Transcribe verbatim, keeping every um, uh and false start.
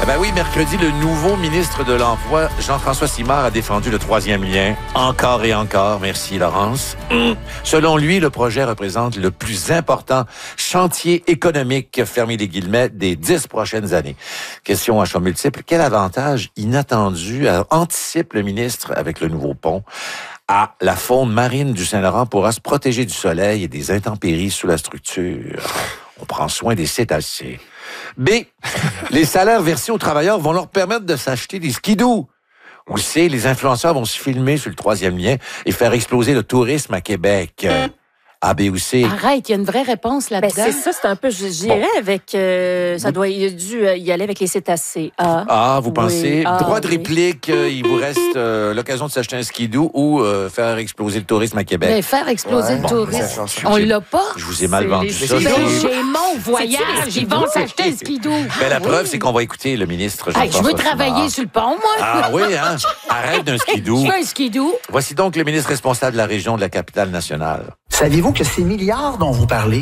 Eh ben oui, mercredi, le nouveau ministre de l'Emploi, Jean-François Simard, a défendu le troisième lien. Encore et encore. Merci, Laurence. Mmh. Selon lui, le projet représente le plus important chantier économique, fermé les guillemets, des dix prochaines années. Question à choix multiple. Quel avantage inattendu anticipe le ministre avec le nouveau pont? A. La faune marine du Saint-Laurent pourra se protéger du soleil et des intempéries sous la structure. On prend soin des cétacés. B. Les salaires versés aux travailleurs vont leur permettre de s'acheter des skidoo. Ou C. Les influenceurs vont se filmer sur le troisième lien et faire exploser le tourisme à Québec. A, B ou C? Arrête, il y a une vraie réponse là-dedans. Ben, c'est ça, c'est un peu... J'irais bon. avec... Euh, ça doit... Il a dû y aller avec les cétacés. A. Ah, vous pensez? Oui. Ah, Droit de oui. réplique, euh, il vous reste euh, l'occasion de s'acheter un skidoo ou euh, faire exploser le tourisme à Québec. Mais faire exploser Ouais. le Bon, tourisme, ça, on l'a pas. Je vous ai mal C'est vendu les ça. skidoo. Ben, c'est- j'ai mon voyage, ils vont s'acheter un skidoo. Ben, la Ah, preuve, oui. c'est qu'on va écouter le ministre Hey, je veux Jean-François travailler Simard. sur le pont, moi. Ah oui, hein? Arrête d'un skidoo. Je veux un skidoo. Voici donc le ministre responsable de la région de la capitale nationale. Saviez-vous que ces milliards dont vous parlez